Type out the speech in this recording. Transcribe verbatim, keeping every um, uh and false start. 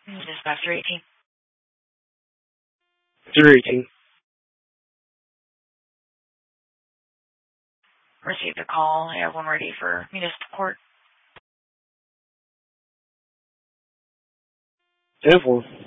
Dispatch three eighteen. three eighteen. Received a call. I have one ready for municipal court. ten four.